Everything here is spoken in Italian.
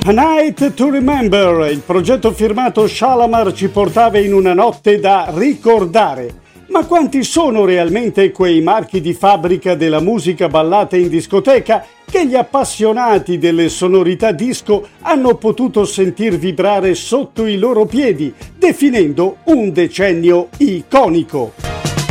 A Night to Remember, il progetto firmato Shalamar ci portava in una notte da ricordare. Ma quanti sono realmente quei marchi di fabbrica della musica ballata in discoteca che gli appassionati delle sonorità disco hanno potuto sentir vibrare sotto i loro piedi, definendo un decennio iconico?